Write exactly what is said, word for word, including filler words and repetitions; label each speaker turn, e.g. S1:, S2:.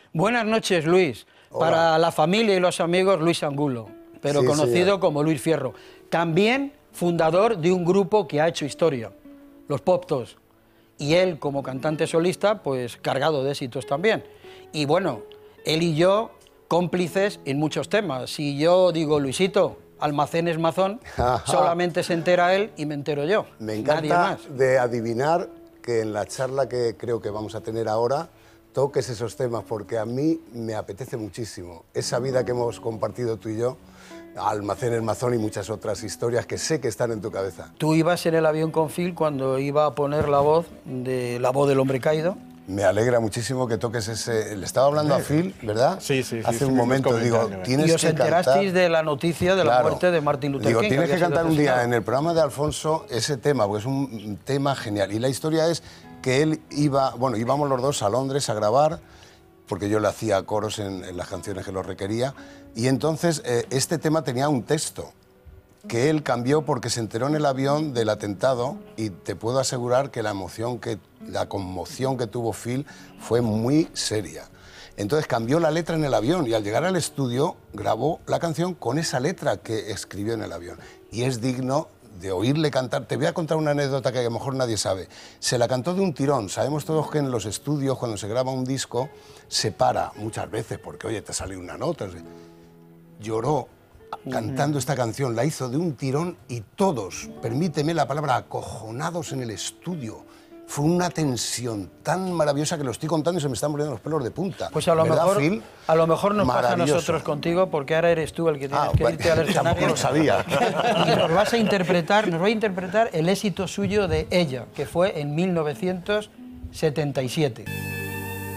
S1: Buenas noches, Luis.
S2: Hola.
S1: Para la familia y los amigos, Luis Angulo, pero
S2: Sí,
S1: conocido
S2: señor.
S1: como Luis Fierro. También fundador de un grupo que ha hecho historia, los Poptos. Y él, como cantante solista, pues cargado de éxitos también. Y bueno, él y yo, cómplices en muchos temas. Si yo digo, Luisito, Almacenes Mazón, solamente se entera él y me entero yo.
S2: Me
S1: Nadie
S2: encanta
S1: más.
S2: de adivinar que en la charla que creo que vamos a tener ahora toques esos temas, porque a mí me apetece muchísimo. Esa vida que hemos compartido tú y yo, Almacenes Mazón y muchas otras historias que sé que están en tu cabeza.
S1: Tú ibas en el avión con Phil cuando iba a poner la voz de la voz del hombre caído.
S2: Me alegra muchísimo que toques ese... Le estaba hablando a Phil, ¿verdad?
S3: Sí, sí, sí,
S2: Hace un
S3: estuvimos
S2: momento, digo,
S3: comentando, ¿eh?
S2: tienes
S1: Y os
S2: que
S1: enterasteis
S2: cantar...
S1: de la noticia de la
S2: Claro.
S1: muerte de Martin Luther
S2: Digo,
S1: King.
S2: tienes que
S1: había sido
S2: cantar un día
S1: asesinado.
S2: en el programa de Alfonso ese tema, porque es un tema genial. Y la historia es que él iba... Bueno, íbamos los dos a Londres a grabar, porque yo le hacía coros en, en las canciones que lo requería, y entonces eh, este tema tenía un texto que él cambió porque se enteró en el avión del atentado, y te puedo asegurar que la emoción que, la conmoción que tuvo Phil fue muy seria. Entonces cambió la letra en el avión y al llegar al estudio grabó la canción con esa letra que escribió en el avión. Y es digno de oírle cantar. Te voy a contar una anécdota que a lo mejor nadie sabe. Se la cantó de un tirón. Sabemos todos que en los estudios, cuando se graba un disco, se para muchas veces porque, oye, te sale una nota. Lloró cantando esta canción, la hizo de un tirón y todos, permíteme la palabra, acojonados en el estudio. Fue una tensión tan maravillosa que lo estoy contando y se me están poniendo los pelos de punta.
S1: Pues a lo,
S2: ¿verdad,
S1: mejor,
S2: Phil?
S1: a lo mejor nos pasa a
S2: Maravilloso.
S1: nosotros contigo, porque ahora eres tú el que tienes
S2: Ah,
S1: que
S2: bueno,
S1: irte al escenario.
S2: tampoco lo sabía.
S1: Y nos vas a interpretar, nos va a interpretar el éxito suyo de Ella, que fue en mil novecientos setenta y siete.